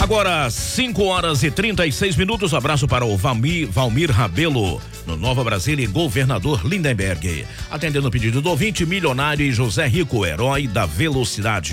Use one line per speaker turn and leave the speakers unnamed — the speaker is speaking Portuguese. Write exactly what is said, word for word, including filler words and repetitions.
Agora, cinco horas e trinta e seis minutos. Abraço para o Valmir, Valmir Rabelo, no Nova Brasília, e Governador Lindenberg. Atendendo o pedido do ouvinte, milionário e José Rico, herói da velocidade.